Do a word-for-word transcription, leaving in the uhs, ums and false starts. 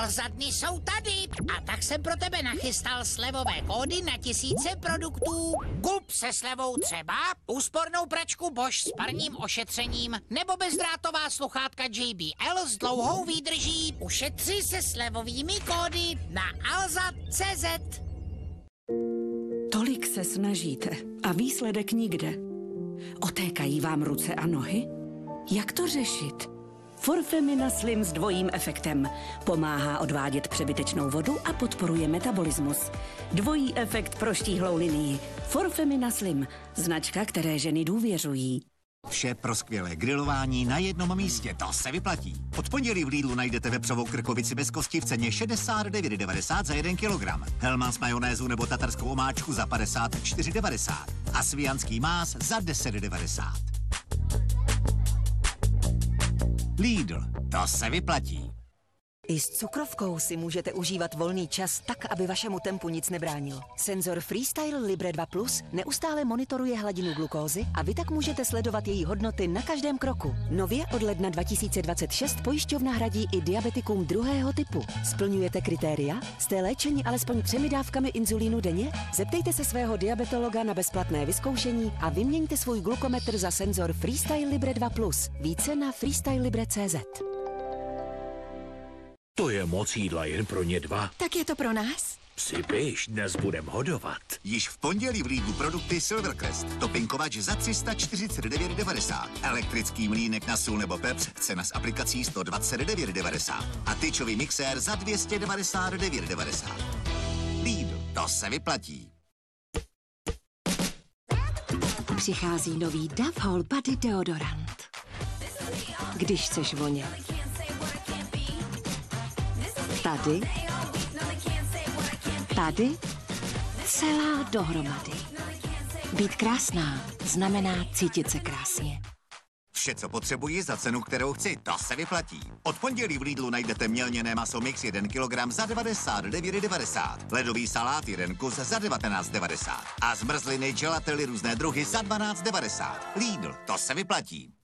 Elza dny jsou tady a tak jsem pro tebe nachystal slevové kódy na tisíce produktů. Gulp se slevou třeba, úspornou pračku Bosch s parním ošetřením nebo bezdrátová sluchátka J B L s dlouhou výdrží. Ušetři se slevovými kódy na alza tečka cé zet. Tolik se snažíte a výsledek nikde. Otékají vám ruce a nohy? Jak to řešit? Forfemina Slim s dvojím efektem. Pomáhá odvádět přebytečnou vodu a podporuje metabolismus. Dvojí efekt pro štíhlou linii. Forfemina Slim. Značka, které ženy důvěřují. Vše pro skvělé grilování na jednom místě, to se vyplatí. Od pondělí v Lidlu najdete vepřovou krkovici bez kosti v ceně šedesát devět devadesát za jeden kilogram. Hellmann's majonézu nebo tatarskou omáčku za padesát čtyři devadesát. A svijanský más za deset devadesát. Lidl, to se vyplatí. I s cukrovkou si můžete užívat volný čas tak, aby vašemu tempu nic nebránilo. Senzor Freestyle Libre dva plus neustále monitoruje hladinu glukózy a vy tak můžete sledovat její hodnoty na každém kroku. Nově od ledna dva tisíce dvacet šest pojišťovna hradí i diabetikům druhého typu. Splňujete kritéria? Jste léčeni alespoň třemi dávkami inzulínu denně? Zeptejte se svého diabetologa na bezplatné vyzkoušení a vyměňte svůj glukometr za Senzor Freestyle Libre dva plus. Více na freestyle libre tečka cé zet. To je moc jídla jen pro ně dva. Tak je to pro nás? Připiš, dnes budem hodovat. Již v pondělí v Lidlu produkty Silvercrest. Topinkovač za tři sta čtyřicet devět devadesát. Elektrický mlýnek na sůl nebo pepř, cena s aplikací sto dvacet devět devadesát. A tyčový mixér za dvě stě devadesát devět devadesát. Lidl, to se vyplatí. Přichází nový Dove Whole Body deodorant. Když chceš vonět. Tady, tady, celá dohromady. Být krásná znamená cítit se krásně. Vše, co potřebuji za cenu, kterou chci, to se vyplatí. Od pondělí v Lidlu najdete mělněné maso mix jeden kilogram za devadesát devět devadesát. Ledový salát jeden kus za devatenáct devadesát. A zmrzliny gelately různé druhy za dvanáct devadesát. Lidl, to se vyplatí.